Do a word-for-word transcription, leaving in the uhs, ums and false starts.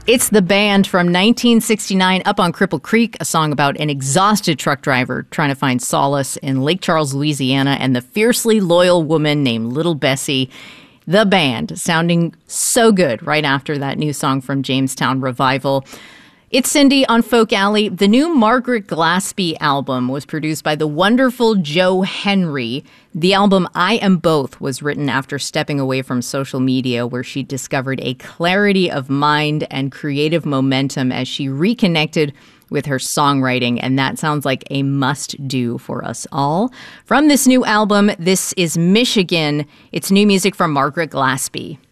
It's The Band from nineteen sixty-nine, Up on Cripple Creek, a song about an exhausted truck driver trying to find solace in Lake Charles, Louisiana, and the fiercely loyal woman named Little Bessie. The Band, sounding so good right after that new song from Jamestown Revival. It's Cindy on Folk Alley. The new Margaret Glaspie album was produced by the wonderful Joe Henry. The album I Am Both was written after stepping away from social media, where she discovered a clarity of mind and creative momentum as she reconnected with her songwriting, and that sounds like a must-do for us all. From this new album, this is Michigan. It's new music from Margaret Glaspie.